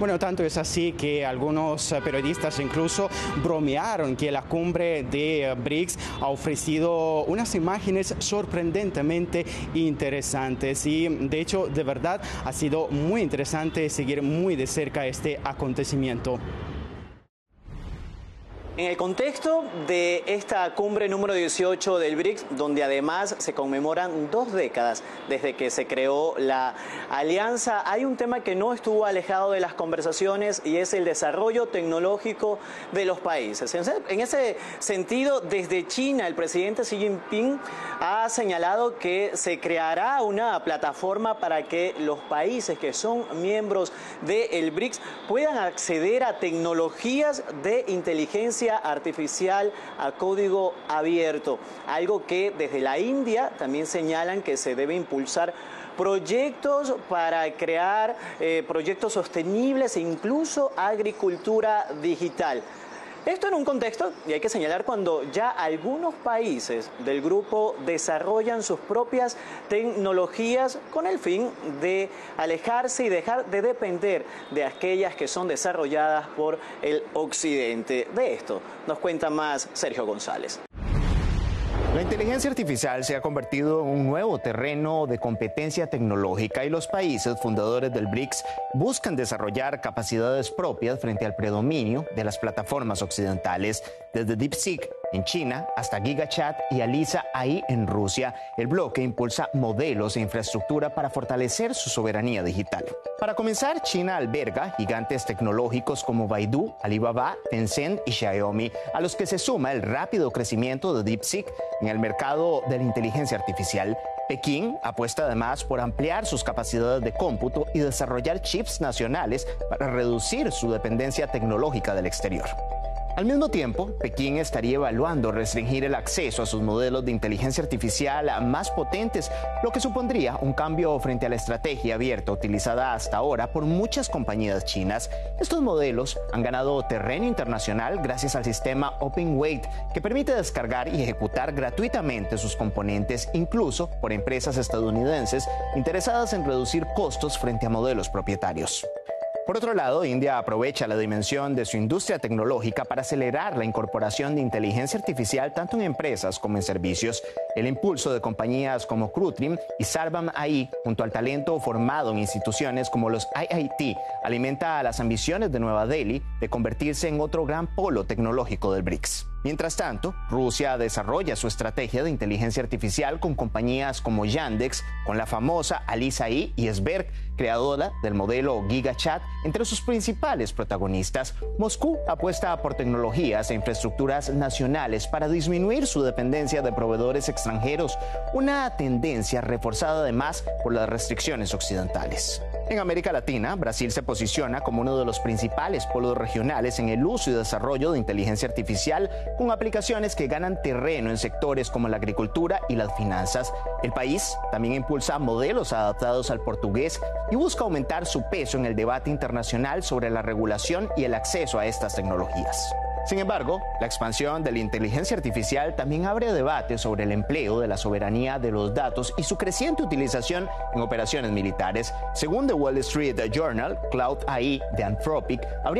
Bueno, tanto es así que algunos periodistas incluso bromearon que la cumbre de BRICS ha ofrecido unas imágenes sorprendentemente interesantes y de hecho de verdad ha sido muy interesante seguir muy de cerca este acontecimiento. En el contexto de esta cumbre número 18 del BRICS, donde además se conmemoran 2 décadas desde que se creó la alianza, hay un tema que no estuvo alejado de las conversaciones y es el desarrollo tecnológico de los países. En ese sentido, desde China, el presidente Xi Jinping ha señalado que se creará una plataforma para que los países que son miembros del BRICS puedan acceder a tecnologías de inteligencia artificial a código abierto, algo que desde la India también señalan que se debe impulsar proyectos para crear proyectos sostenibles e incluso agricultura digital. Esto en un contexto, y hay que señalar, cuando ya algunos países del grupo desarrollan sus propias tecnologías con el fin de alejarse y dejar de depender de aquellas que son desarrolladas por el occidente. De esto nos cuenta más Sergio González. La inteligencia artificial se ha convertido en un nuevo terreno de competencia tecnológica y los países fundadores del BRICS buscan desarrollar capacidades propias frente al predominio de las plataformas occidentales, desde DeepSeek en China hasta GigaChat y Alisa AI en Rusia. El bloque impulsa modelos e infraestructura para fortalecer su soberanía digital. Para comenzar, China alberga gigantes tecnológicos como Baidu, Alibaba, Tencent y Xiaomi, a los que se suma el rápido crecimiento de DeepSeek en el mercado de la inteligencia artificial. Pekín apuesta además por ampliar sus capacidades de cómputo y desarrollar chips nacionales para reducir su dependencia tecnológica del exterior. Al mismo tiempo, Pekín estaría evaluando restringir el acceso a sus modelos de inteligencia artificial más potentes, lo que supondría un cambio frente a la estrategia abierta utilizada hasta ahora por muchas compañías chinas. Estos modelos han ganado terreno internacional gracias al sistema OpenWeight, que permite descargar y ejecutar gratuitamente sus componentes, incluso por empresas estadounidenses interesadas en reducir costos frente a modelos propietarios. Por otro lado, India aprovecha la dimensión de su industria tecnológica para acelerar la incorporación de inteligencia artificial tanto en empresas como en servicios. El impulso de compañías como Krutrim y Sarvam AI, junto al talento formado en instituciones como los IIT, alimenta a las ambiciones de Nueva Delhi de convertirse en otro gran polo tecnológico del BRICS. Mientras tanto, Rusia desarrolla su estrategia de inteligencia artificial con compañías como Yandex, con la famosa Alisa AI y Sberk, creadora del modelo GigaChat, entre sus principales protagonistas. Moscú apuesta por tecnologías e infraestructuras nacionales para disminuir su dependencia de proveedores extranjeros, una tendencia reforzada además por las restricciones occidentales. En América Latina, Brasil se posiciona como uno de los principales polos regionales en el uso y desarrollo de inteligencia artificial, con aplicaciones que ganan terreno en sectores como la agricultura y las finanzas. El país también impulsa modelos adaptados al portugués y busca aumentar su peso en el debate internacional sobre la regulación y el acceso a estas tecnologías. Sin embargo, la expansión de la inteligencia artificial también abre debate sobre el empleo de la soberanía de los datos y su creciente utilización en operaciones militares. Según The Wall Street Journal, Cloud AI de Anthropic habría